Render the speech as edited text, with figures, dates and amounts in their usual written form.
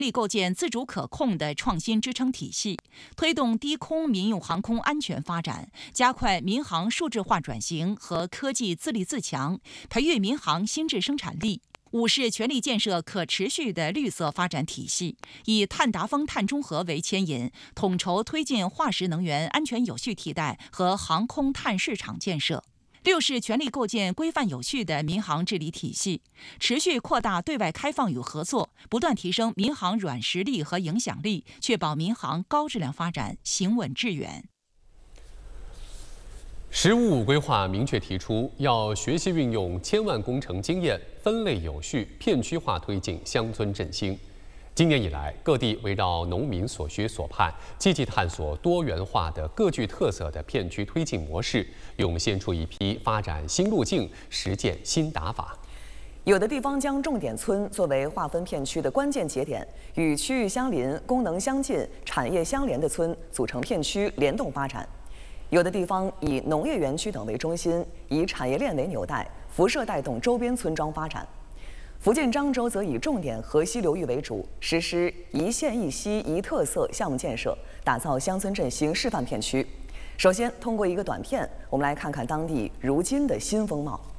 力构建自主可控的创新支撑体系，推动低空民用航空安全发展，加快民航数字化转型和科技自立自强，培育民航新质生产力。5是全力建设可持续的绿色发展体系，以碳达峰、碳中和为牵引，统筹推进化石能源安全有序替代和航空碳市场建设。6是全力构建规范有序的民航治理体系，持续扩大对外开放与合作，不断提升民航软实力和影响力，确保民航高质量发展行稳致远。 “15五”规划明确提出，要学习运用千万工程经验，分类有序、片区化推进乡村振兴。今年以来，各地围绕农民所需所盼，积极探索多元化的、各具特色的片区推进模式，涌现出一批发展新路径、实践新打法。 有的地方将重点村作为划分片区的关键节点，与区域相邻、功能相近、产业相连的村组成片区联动发展。有的地方以农业园区等为中心，以产业链为纽带，辐射带动周边村庄发展。福建漳州则以重点河西流域为主，实施一县一溪一特色项目建设，打造乡村振兴示范片区。首先，通过一个短片，我们来看看当地如今的新风貌。